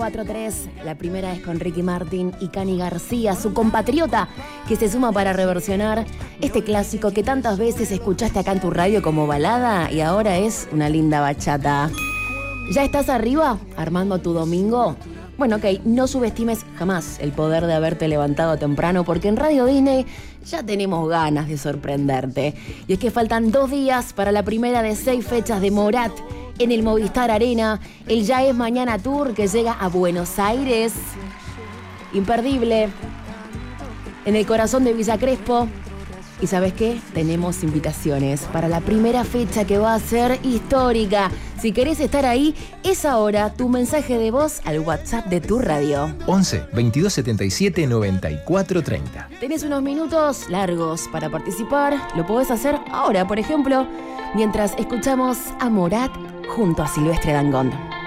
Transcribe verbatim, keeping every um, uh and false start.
cuatro tres, la primera es con Ricky Martin y Cani García, su compatriota, que se suma para reversionar este clásico que tantas veces escuchaste acá en tu radio como balada y ahora es una linda bachata. ¿Ya estás arriba armando tu domingo? Bueno, ok, no subestimes jamás el poder de haberte levantado temprano porque en Radio Disney ya tenemos ganas de sorprenderte. Y es que faltan dos días para la primera de seis fechas de Morat en el Movistar Arena, el Ya es Mañana Tour que llega a Buenos Aires. Imperdible. En el corazón de Villa Crespo. Y ¿sabes qué? Tenemos invitaciones para la primera fecha que va a ser histórica. Si querés estar ahí, es ahora tu mensaje de voz al WhatsApp de tu radio. once, veintidós setenta y siete, noventa y cuatro treinta. Tenés unos minutos largos para participar. Lo podés hacer ahora, por ejemplo, mientras escuchamos a Morat junto a Silvestre Dangond.